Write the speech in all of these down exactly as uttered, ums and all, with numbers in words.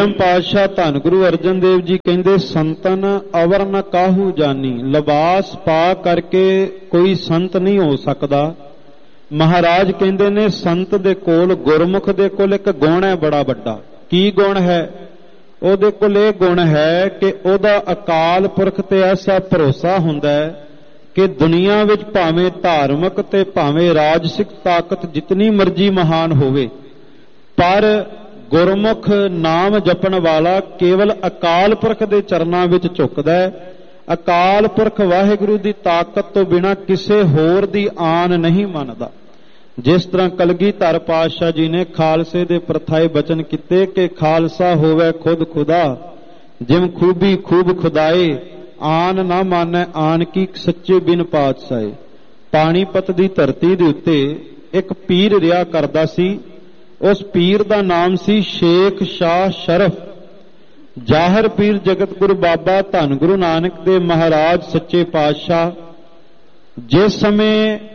पातशाह धन गुरु अर्जन देव जी कहते संतन अवर न काहू जानी। लिबास पा करके कोई संत नहीं हो सकता। महाराज कहते ने संत दे कोल गुरमुख दे कोल एक गुण है बड़ा बड़ा। की गुण है? ओदे कोल ये गुण है कि ओदा अकाल पुरख ते ऐसा भरोसा हुंदा है कि दुनिया विच भावें धार्मिक ते भावें राजसिक ताकत जितनी मर्जी महान होवे, पर गुरमुख नाम जपण वाला केवल अकाल पुरख दे चरनां विच झुकदा है। अकाल पुरख वाहिगुरू दी ताकत तो बिना किसे होर दी आन नहीं मनदा। जिस तरह कलगीधर पातशाह जी ने खालसे दे प्रथाए बचन किते कि खालसा होवे खुद खुदा, जिम खूबी खूब खुदाए, आन ना मानै आन की सच्चे बिन पातशाहे। पानीपत दी धरती दे उत्ते एक पीर रिहा करदा सी। उस पीर दा नाम सी शेख शाह शरफ। जाहिर पीर जगत गुरु बाबा धन गुरु नानक देव महाराज सच्चे पातशाह जिस समय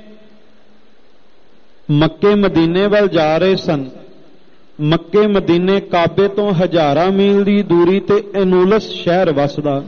मक्के मदीने वाल जा रहे सन, मक्के मदीने काबे तो हजारां मील दी दूरी ते एनूलस शहर वसदा।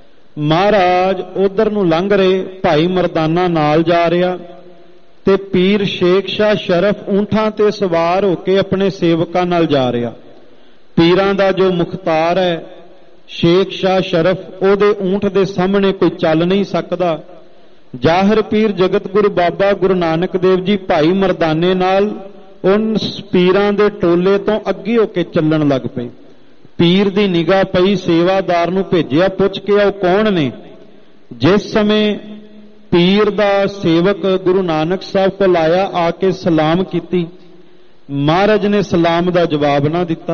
महाराज उधर नूं लंघ रहे, भाई मरदाना नाल जा रहा ते पीर शेख शाह शरफ ऊंठां ते सवार होके अपने सेवकां नाल जा रहा। पीरां दा जो मुख्तार है शेख शाह शरफ, ओदे ऊंठ दे सामने कोई चल नहीं सकदा। जाहिर पीर जगत गुरु बाबा गुरु नानक देव जी भाई मरदाने नाल उन पीरां दे टोले तो अगे होके चलण लग पे। पीर दी निगाह पई, सेवादार नूं भेजिया, पुछ के आओ कौन ने। जिस समय पीर दा सेवक गुरु नानक साहब को आया, आके सलाम कीती, महाराज ने सलाम दा जवाब ना दिता।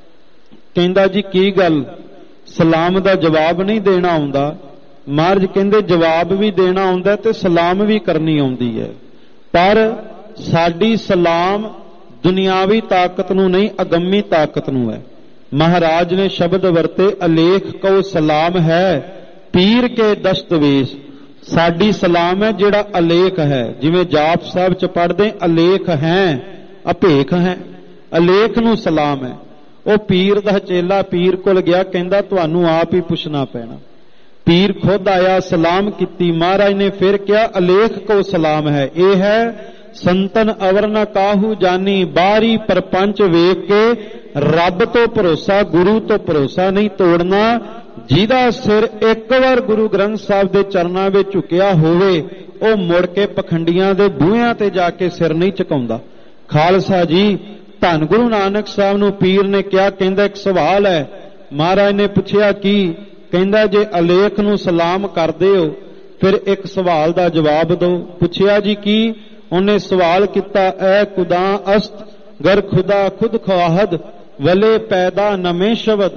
कहंदा जी की गल, सलाम दा जवाब नहीं देना आउंदा? महाराज कहंदे जवाब भी देना आउंदा ते सलाम भी करनी आउंदी है, पर साडी सलाम दुनियावी ताकत नूं नहीं अगम्मी ताकत नूं है। महाराज ने शब्द वरते अलेख को सलाम है पीर के दस्तवेश। साडी सलाम है जिहड़ा अलेख है, जिवें जाप साहब च पढ़दे अलेख हैं अभेख हैं, अलेख नूं सलाम है। वो पीर दा चेला पीर कोल गया, कहंदा तुहानूं आप ही पुछना पैना। पीर खुद आया, सलाम कीती। महाराज ने फिर क्या अलेख को सलाम है। ये है संतन अवर न काहू जानी। बाहरी परपंच वेख के रब तो भरोसा, गुरु तो भरोसा नहीं तोड़ना। जिहदा सिर एक बार गुरु ग्रंथ साहब दे चरनां विच झुकिया होवे, ओ मुड़ के पखंडियां दे बूहियां ते जाके सिर नहीं झुकाउंदा। खालसा जी धन गुरु नानक साहब नूं पीर ने क्या कहंदा, एक सवाल है। महाराज ने पुछया की? कहंदा जे अलेख नूं सलाम करदे हो फिर एक सवाल दा जवाब दो। पुछया जी की? उन्हें सवाल किता, ऐ खुदा अस्त गर खुदा खुद ख्वाहद वले पैदा नमे शब्द।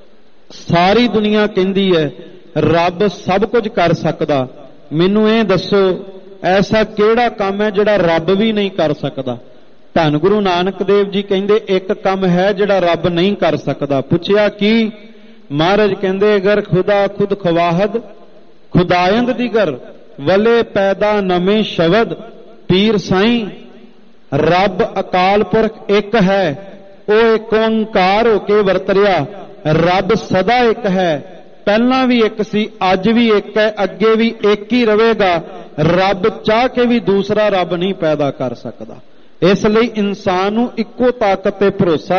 सारी दुनिया कहती है रब सब कुछ कर सकदा, मैनू ये दसो ऐसा केड़ा काम है जिहड़ा रब भी नहीं कर सकदा? धन गुरु नानक देव जी कहंदे एक काम है जिहड़ा रब नहीं कर सकदा। पुछया की? महाराज कहंदे अगर खुदा खुद ख्वाहद खुदायंद दिगर वले पैदा नमे शब्द। पीर साईं रब अकाल पुरख एक है, वो एक ओंकार होके वरत रहा। रब सदा एक है, पहला भी एक सी, अज भी एक है, अगे भी एक ही रहेगा। रब चाह के भी दूसरा रब नहीं पैदा कर सकता। इसलिए इंसान नूं इक्को ताकत ते भरोसा